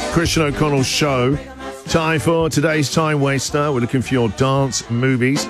Christian O'Connell Show. Time for today's Time Waster. We're looking for your dance movies.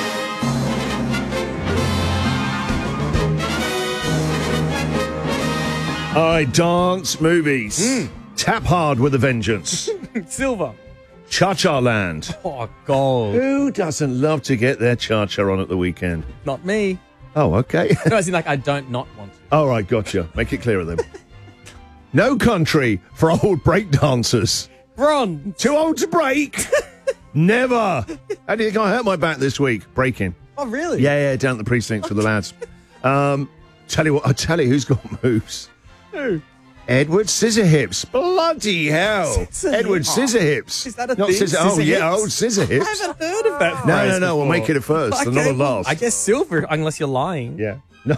All right, dance movies. Tap Hard with a Vengeance. Silver. Cha-Cha Land. Oh, gold. Who doesn't love to get their cha-cha on at the weekend? Not me. Oh, okay. No, as in, like, I don't not want to. All right, gotcha. Make it clearer then. No Country for Old Breakdancers. Ron. Too old to break? Never. How do you think I hurt my back this week? Breaking. Oh, really? Yeah, down at the precincts with the lads. Tell you what, I tell you who's got moves. Who? Edward Scissorhips. Bloody hell. Edward Scissorhips. Is that a Not thing? Scissor. Oh, yeah, Scissorhips? old Scissorhips. I haven't heard of that No, phrase we'll before. make it a first. Okay, Not a last. I guess silver, unless you're lying. Yeah. No.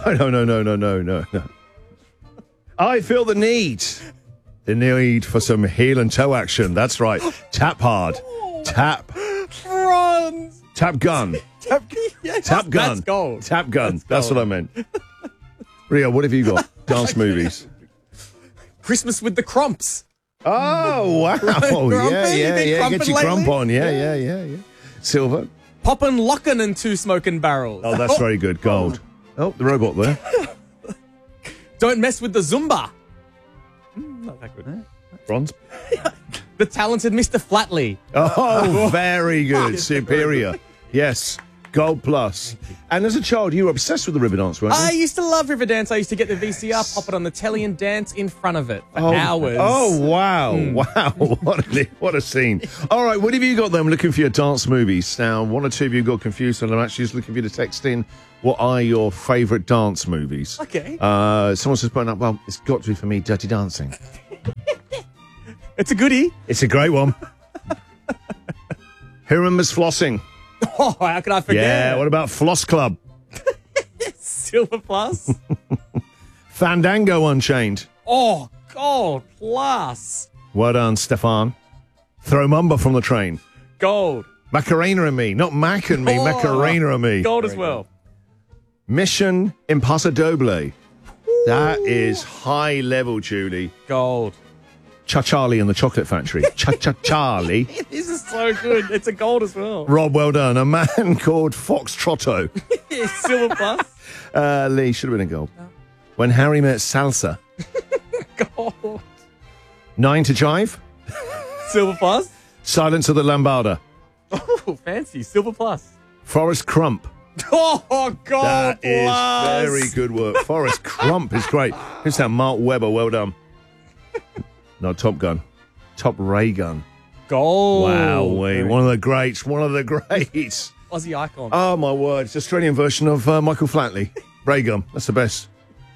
I feel the need. The need for some heel and toe action. That's right. Tap hard. Tap. Ron. Tap gun. Yes, Tap gun. That's gold. Tap gun. That's gold. what I meant. Rio, what have you got? Dance movies. Christmas with the Crumps. Oh, wow. Grumpy? You been Yeah. crumping Get your lately? grump on. Yeah. Silver. Poppin' Lockin' and Two Smoking Barrels. Oh, that's very good. Gold. Oh, the robot there. Don't mess with the Zumba. Not that good. Bronze. The Talented Mr. Flatley. Oh, very good. Superior. Yes. Gold plus. And as a child, you were obsessed with the river dance, weren't you? I used to love Riverdance. I used to get the VCR, pop it on the telly and dance in front of it for hours. Oh, wow. Wow. What a scene. All right, what have you got then? I'm looking for your dance movies. Now, one or two of you got confused, and I'm actually just looking for you to text in what are your favourite dance movies. Okay. Someone's just pointing up, well, it's got to be for me, Dirty Dancing. It's a goodie. It's a great one. Who remembers flossing? Oh, how could I forget? Yeah, what about Floss Club? Silver Plus. Fandango Unchained. Oh, gold plus. Well done, Stefan. Throw Mumba from the train. Gold. Macarena and me, not Mac and me, Oh, Macarena and me. Gold as well. Mission Impossible. That is high level, Julie. Gold. Cha-Charlie and the Chocolate Factory. Cha-Cha-Charlie. This is so good. It's a gold as well. Rob, well done. A Man Called Fox Trotto. Silver plus. Lee, should have been a gold. When Harry Met Salsa. Gold. 9 to Jive. Silver plus. Silence of the Lambada. Oh, fancy. Silver plus. Forrest Crump. Oh, gold That is plus. very good work. Forrest Crump is great. Who's that? Mark Webber, well done. Not Top Gun. Top Ray Gun. Gold. Wow, one of the greats. Aussie icon. Oh, my word. It's the Australian version of Michael Flatley. Ray Gun. That's the best.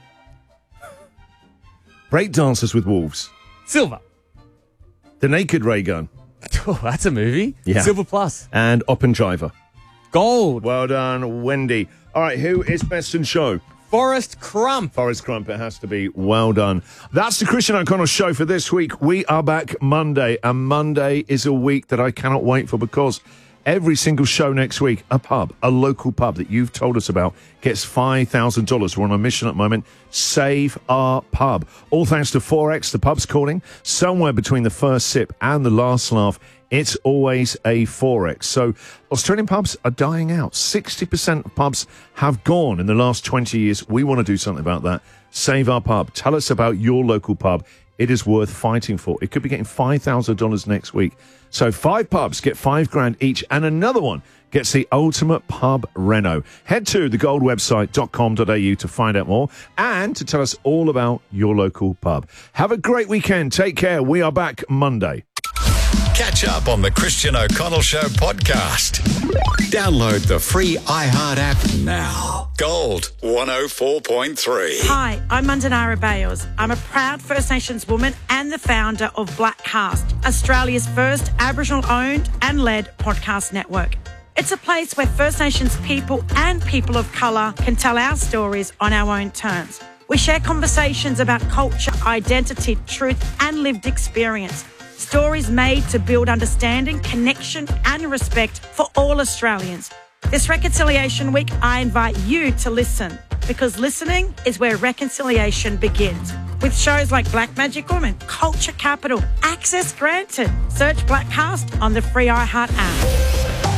Break Dancers with Wolves. Silver. The Naked Ray Gun. Oh, that's a movie. Yeah. Silver plus. And Oppenheimer. Gold. Well done, Wendy. All right, who is best in show? Forrest Crump. Forrest Crump, it has to be. Well done. That's the Christian O'Connell Show for this week. We are back Monday, and Monday is a week that I cannot wait for because every single show next week, a local pub that you've told us about, gets $5,000. We're on a mission at the moment. Save our pub. All thanks to 4X, the pub's calling. Somewhere between the first sip and the last laugh, it's always a 4X. So Australian pubs are dying out. 60% of pubs have gone in the last 20 years. We want to do something about that. Save our pub. Tell us about your local pub. It is worth fighting for. It could be getting $5,000 next week. So 5 pubs get $5,000 each, and another one gets the ultimate pub reno. Head to thegoldwebsite.com.au to find out more and to tell us all about your local pub. Have a great weekend. Take care. We are back Monday. Catch up on the Christian O'Connell Show podcast. Download the free iHeart app now. Gold 104.3. Hi, I'm Mundanara Bales. I'm a proud First Nations woman and the founder of Blackcast, Australia's first Aboriginal-owned and led podcast network. It's a place where First Nations people and people of colour can tell our stories on our own terms. We share conversations about culture, identity, truth and lived experience. Stories made to build understanding, connection and respect for all Australians. This Reconciliation Week, I invite you to listen because listening is where reconciliation begins. with shows like Black Magic Woman, Culture Capital, access granted. Search Black Cast on the free iHeart app.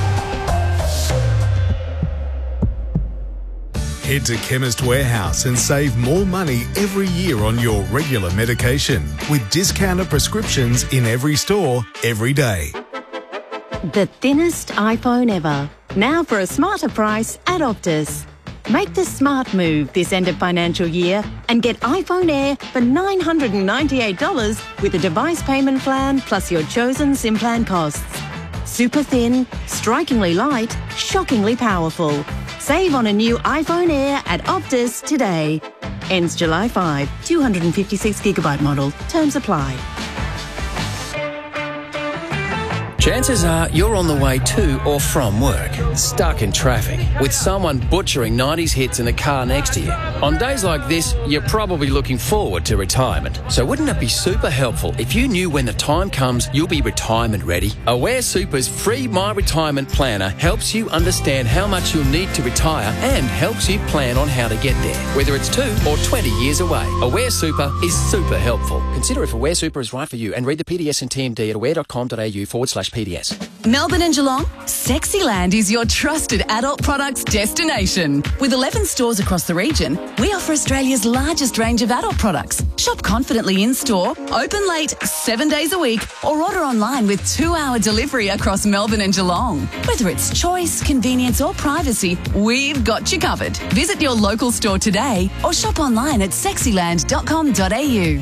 Head to Chemist Warehouse and save more money every year on your regular medication with discounted prescriptions in every store, every day. The thinnest iPhone ever. Now for a smarter price at Optus. Make the smart move this end of financial year and get iPhone Air for $998 with a device payment plan plus your chosen SIM plan costs. Super thin, strikingly light, shockingly powerful. Save on a new iPhone Air at Optus today. Ends July 5, 256GB model. Terms apply. Chances are you're on the way to or from work, stuck in traffic, with someone butchering 90s hits in the car next to you. On days like this, you're probably looking forward to retirement. So wouldn't it be super helpful if you knew when the time comes you'll be retirement ready? Aware Super's free My Retirement Planner helps you understand how much you'll need to retire and helps you plan on how to get there, whether it's 2 or 20 years away. Aware Super is super helpful. Consider if Aware Super is right for you and read the PDS and TMD at aware.com.au/PDS. Melbourne and Geelong, Sexyland is your trusted adult products destination. With 11 stores across the region, we offer Australia's largest range of adult products. Shop confidently in-store, open late 7 days a week, or order online with 2-hour delivery across Melbourne and Geelong. Whether it's choice, convenience or privacy, we've got you covered. Visit your local store today or shop online at sexyland.com.au.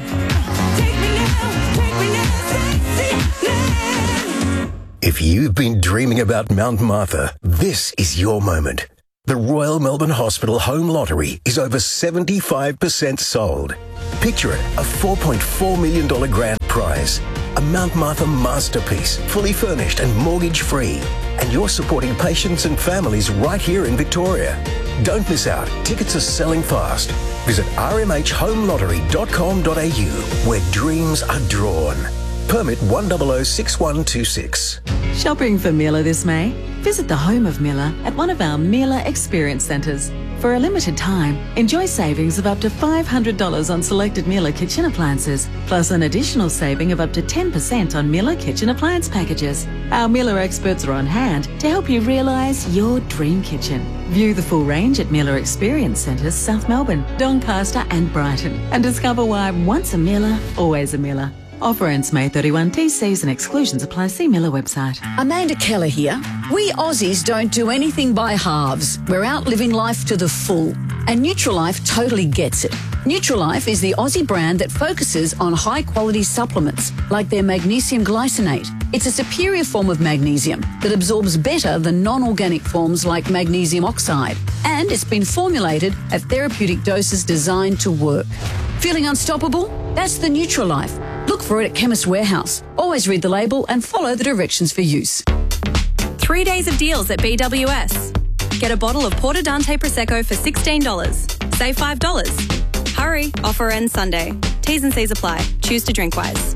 If you've been dreaming about Mount Martha, this is your moment. The Royal Melbourne Hospital Home Lottery is over 75% sold. Picture it, a $4.4 million grand prize. A Mount Martha masterpiece, fully furnished and mortgage-free. And you're supporting patients and families right here in Victoria. Don't miss out. Tickets are selling fast. Visit rmhhomelottery.com.au, where dreams are drawn. Permit 1006126. Shopping for Miller this May? Visit the home of Miller at one of our Miller Experience Centres. For a limited time, enjoy savings of up to $500 on selected Miller kitchen appliances, plus an additional saving of up to 10% on Miller kitchen appliance packages. Our Miller experts are on hand to help you realise your dream kitchen. View the full range at Miller Experience Centres, South Melbourne, Doncaster and Brighton, and discover why once a Miller, always a Miller. Offer ends May 31. TCs and exclusions apply. See Miller website. Amanda Keller here. We Aussies don't do anything by halves. We're out living life to the full. And Nutrilife totally gets it. Nutrilife is the Aussie brand that focuses on high-quality supplements, like their magnesium glycinate. It's a superior form of magnesium that absorbs better than non-organic forms like magnesium oxide. And it's been formulated at therapeutic doses designed to work. Feeling unstoppable? That's the Nutrilife. Look for it at Chemist Warehouse. Always read the label and follow the directions for use. 3 days of deals at BWS. Get a bottle of Porto Dante Prosecco for $16. Save $5. Hurry, offer ends Sunday. T's and C's apply. Choose to drink wise.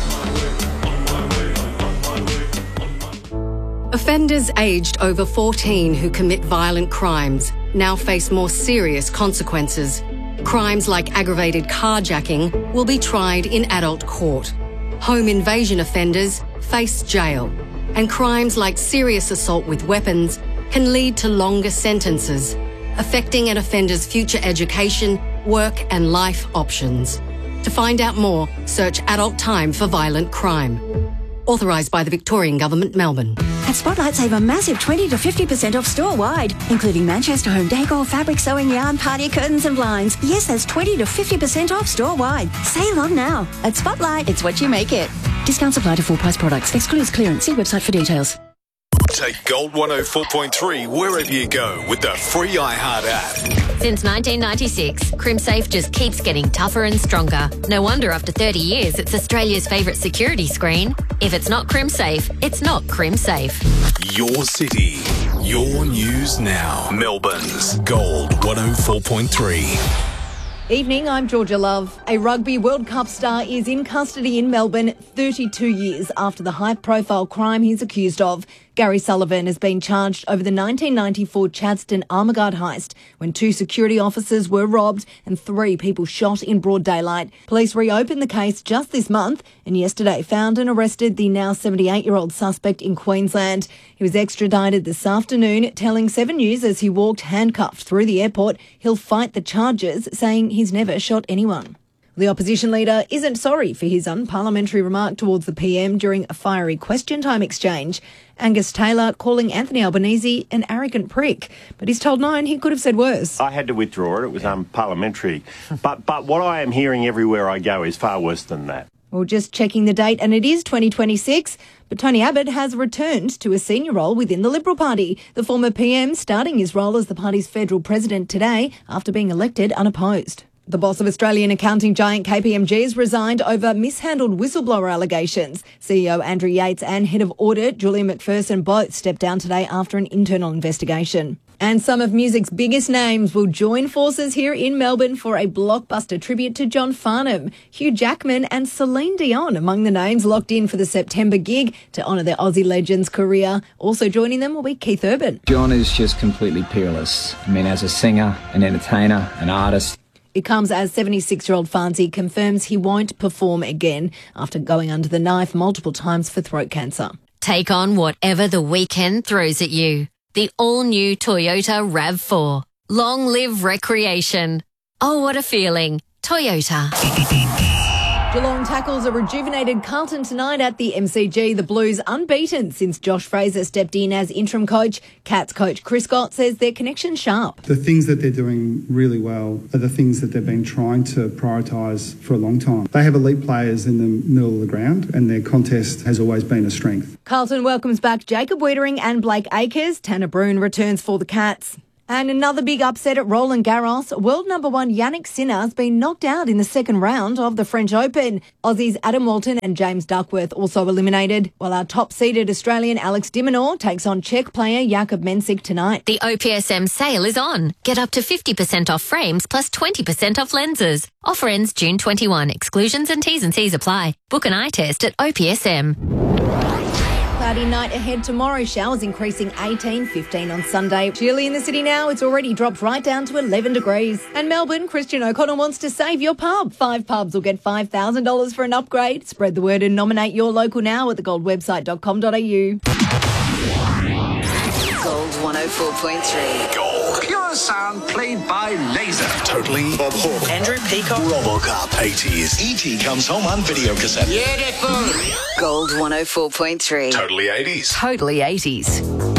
Offenders aged over 14 who commit violent crimes now face more serious consequences. Crimes like aggravated carjacking will be tried in adult court. Home invasion offenders face jail. And crimes like serious assault with weapons can lead to longer sentences, affecting an offender's future education, work and life options. To find out more, search Adult Time for Violent Crime. Authorised by the Victorian Government, Melbourne. At Spotlight, save a massive 20 to 50% off store-wide, including Manchester home decor, fabric, sewing, yarn, party curtains and blinds. Yes, that's 20 to 50% off store-wide. Save on now. At Spotlight, it's what you make it. Discounts apply to full-price products. Excludes clearance. See website for details. Take Gold 104.3 wherever you go with the free iHeart app. Since 1996, CrimSafe just keeps getting tougher and stronger. No wonder after 30 years, it's Australia's favourite security screen. If it's not CrimSafe, it's not CrimSafe. Your city, your news now. Melbourne's Gold 104.3. Evening, I'm Georgia Love. A Rugby World Cup star is in custody in Melbourne 32 years after the high-profile crime he's accused of. Gary Sullivan has been charged over the 1994 Chadstone Armaguard heist, when 2 security officers were robbed and 3 people shot in broad daylight. Police reopened the case just this month and yesterday found and arrested the now 78-year-old suspect in Queensland. He was extradited this afternoon, telling 7 News as he walked handcuffed through the airport he'll fight the charges, saying he's never shot anyone. The opposition leader isn't sorry for his unparliamentary remark towards the PM during a fiery question time exchange. Angus Taylor calling Anthony Albanese an arrogant prick, but he's told Nine he could have said worse. I had to withdraw it. It was unparliamentary. But what I am hearing everywhere I go is far worse than that. Well, just checking the date, and it is 2026, but Tony Abbott has returned to a senior role within the Liberal Party. The former PM starting his role as the party's federal president today after being elected unopposed. The boss of Australian accounting giant KPMG has resigned over mishandled whistleblower allegations. CEO Andrew Yates and Head of Audit Julia McPherson both stepped down today after an internal investigation. And some of music's biggest names will join forces here in Melbourne for a blockbuster tribute to John Farnham. Hugh Jackman and Celine Dion among the names locked in for the September gig to honour their Aussie legend's career. Also joining them will be Keith Urban. John is just completely peerless. I mean, as a singer, an entertainer, an artist. It comes as 76-year-old Farnsey confirms he won't perform again after going under the knife multiple times for throat cancer. Take on whatever the weekend throws at you. The all-new Toyota RAV4. Long live recreation. Oh, what a feeling. Toyota. Geelong tackles a rejuvenated Carlton tonight at the MCG. The Blues unbeaten since Josh Fraser stepped in as interim coach. Cats coach Chris Scott says their connection's sharp. The things that they're doing really well are the things that they've been trying to prioritise for a long time. They have elite players in the middle of the ground and their contest has always been a strength. Carlton welcomes back Jacob Wiedering and Blake Acres. Tanner Bruhn returns for the Cats. And another big upset at Roland Garros. World number 1 Yannick Sinner has been knocked out in the second round of the French Open. Aussies Adam Walton and James Duckworth also eliminated, while our top-seeded Australian Alex de Minaur takes on Czech player Jakub Mensik tonight. The OPSM sale is on. Get up to 50% off frames plus 20% off lenses. Offer ends June 21. Exclusions and T's and C's apply. Book an eye test at OPSM. Cloudy night ahead tomorrow. Showers increasing 18, 15 on Sunday. Chilly in the city now. It's already dropped right down to 11 degrees. And Melbourne, Christian O'Connell wants to save your pub. 5 pubs will get $5,000 for an upgrade. Spread the word and nominate your local now at thegoldwebsite.com.au. Gold 104.3. Gold. Pure sound played by laser. Totally. Bob Hawke. Andrew Peacock. RoboCop. 80s. E.T. comes home on video cassette. Beautiful. Gold 104.3. Totally 80s. Totally 80s.